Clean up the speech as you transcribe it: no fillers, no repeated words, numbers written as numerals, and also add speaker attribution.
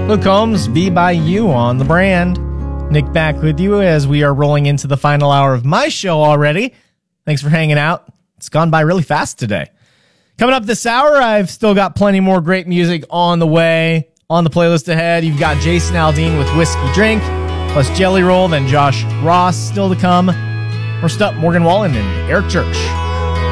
Speaker 1: Luke Combs, Be By You on the brand. Nick back with you as we are rolling into the final hour of my show already. Thanks for hanging out. It's gone by really fast today. Coming up this hour, I've still got plenty more great music on the way. On the playlist ahead, you've got Jason Aldean with Whiskey Drink, plus Jelly Roll, then Josh Ross still to come. First up, Morgan Wallen and Eric Church.